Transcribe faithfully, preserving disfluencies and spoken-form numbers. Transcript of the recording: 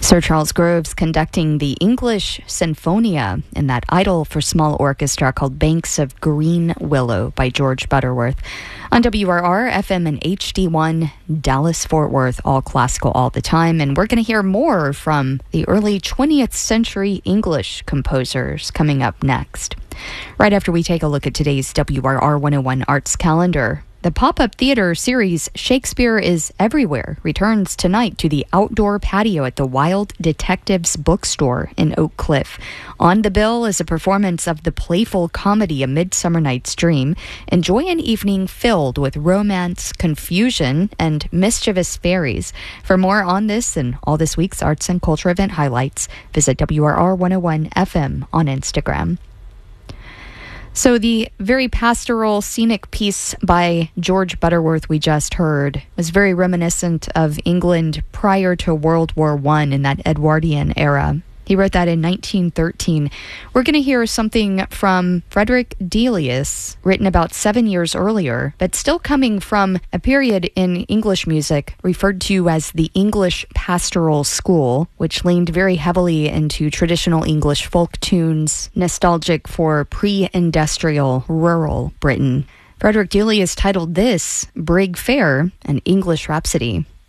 Sir Charles Groves conducting the English Sinfonia in that Idle for Small Orchestra called Banks of Green Willow by George Butterworth. On W R R, F M and H D one, Dallas-Fort Worth, all classical all the time. And we're going to hear more from the early twentieth century English composers coming up next. Right after we take a look at today's W R R one oh one Arts calendar. The pop-up theater series Shakespeare is Everywhere returns tonight to the outdoor patio at the Wild Detectives Bookstore in Oak Cliff. On the bill is a performance of the playful comedy A Midsummer Night's Dream. Enjoy an evening filled with romance, confusion, and mischievous fairies. For more on this and all this week's arts and culture event highlights, visit W R R one oh one F M on Instagram. So the very pastoral, scenic piece by George Butterworth we just heard was very reminiscent of England prior to World War One in that Edwardian era. He wrote that in nineteen thirteen. We're going to hear something from Frederick Delius, written about seven years earlier, but still coming from a period in English music referred to as the English Pastoral School, which leaned very heavily into traditional English folk tunes, nostalgic for pre-industrial rural Britain. Frederick Delius titled this Brig Fair, an English Rhapsody.